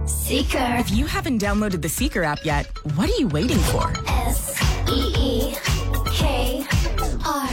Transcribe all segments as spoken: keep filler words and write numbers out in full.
Seeker. If you haven't downloaded the Seeker app yet, what are you waiting for? S E E K R.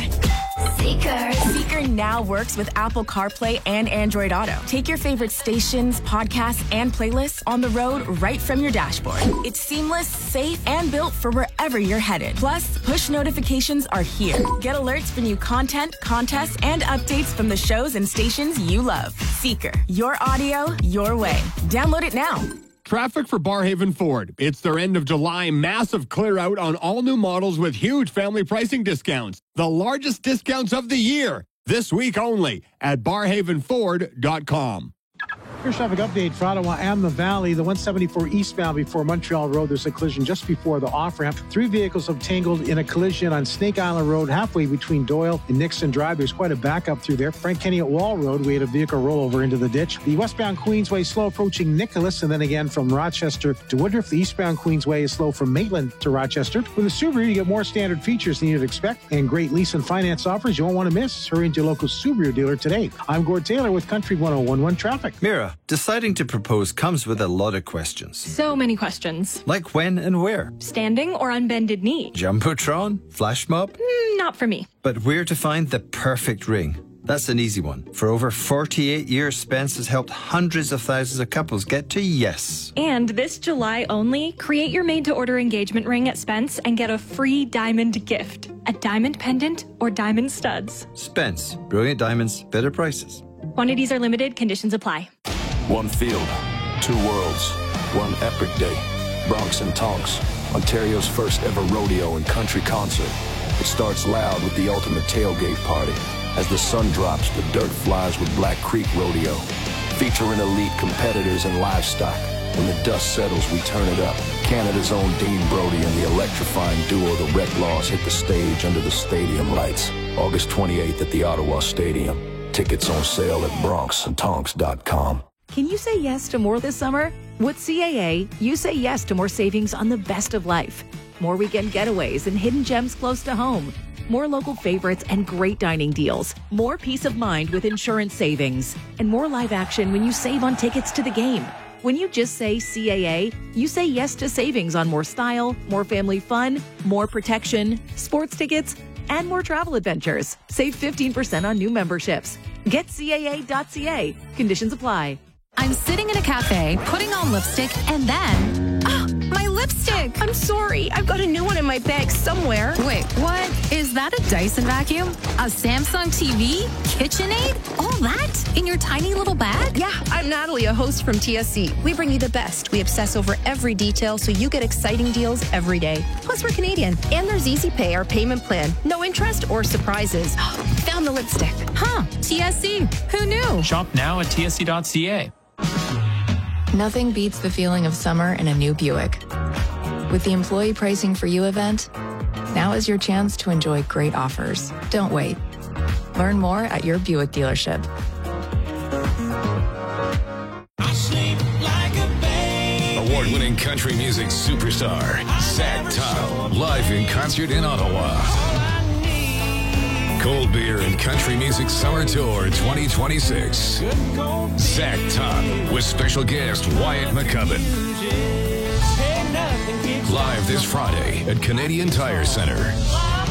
Seeker. Seeker now works with Apple CarPlay and Android Auto. Take your favorite stations, podcasts, and playlists on the road right from your dashboard. It's seamless, safe, and built for wherever you're headed. Plus, push notifications are here. Get alerts for new content, contests, and updates from the shows and stations you love. Seeker. Your audio, your way. Download it now. Traffic for Barrhaven Ford. It's their end of July massive clear out on all new models with huge family pricing discounts. The largest discounts of the year. This week only at barrhaven ford dot com. Here's traffic update for Ottawa and the Valley. The one seventy-four eastbound before Montreal Road, there's a collision just before the off-ramp. Three vehicles have tangled in a collision on Snake Island Road, halfway between Doyle and Nixon Drive. There's quite a backup through there. Frank Kenny at Wall Road, we had a vehicle rollover into the ditch. The westbound Queensway slow approaching Nicholas, and then again from Rochester to Woodruff. The eastbound Queensway is slow from Maitland to Rochester. With the Subaru, you get more standard features than you'd expect and great lease and finance offers you won't want to miss. Hurry into your local Subaru dealer today. I'm Gord Taylor with Country one oh one one Traffic. Mira, deciding to propose comes with a lot of questions. So many questions. Like when and where? Standing or on bended knee? Jumbotron? Flash mob? Mm, not for me. But where to find the perfect ring? That's an easy one. For over forty-eight years, Spence has helped hundreds of thousands of couples get to yes. And this July only, create your made-to-order engagement ring at Spence and get a free diamond gift. A diamond pendant or diamond studs. Spence. Brilliant diamonds, better prices. Quantities are limited. Conditions apply. One field, two worlds, one epic day. Bronx and Tonks, Ontario's first ever rodeo and country concert. It starts loud with the ultimate tailgate party. As the sun drops, the dirt flies with Black Creek Rodeo. Featuring elite competitors and livestock. When the dust settles, we turn it up. Canada's own Dean Brody and the electrifying duo The Reclaws hit the stage under the stadium lights. August twenty-eighth at the Ottawa Stadium. Tickets on sale at bronx and tonks dot com. Can you say yes to more this summer? With C A A, you say yes to more savings on the best of life. More weekend getaways and hidden gems close to home. More local favorites and great dining deals. More peace of mind with insurance savings. And more live action when you save on tickets to the game. When you just say C A A, you say yes to savings on more style, more family fun, more protection, sports tickets, and more travel adventures. Save fifteen percent on new memberships. Get C A A dot C A. Conditions apply. I'm sitting in a cafe, putting on lipstick, and then... Ah, my lipstick! I'm sorry. I've got a new one in my bag somewhere. Wait, what? Is that a Dyson vacuum? A Samsung T V? KitchenAid? All that? In your tiny little bag? Yeah, I'm Natalie, a host from T S C. We bring you the best. We obsess over every detail so you get exciting deals every day. Plus, we're Canadian. And there's Easy Pay, our payment plan. No interest or surprises. Found the lipstick. Huh, T S C. Who knew? Shop now at T S C dot C A. Nothing beats the feeling of summer in a new Buick. With the Employee Pricing for You event, now is your chance to enjoy great offers. Don't wait. Learn more at your Buick dealership. Award-winning country music superstar, Zach Tom, live in concert in Ottawa. Cold Beer and Country Music Summer Tour twenty twenty-six. Zach Tom with special guest Wyatt McCubbin. Live this Friday at Canadian Tire Center.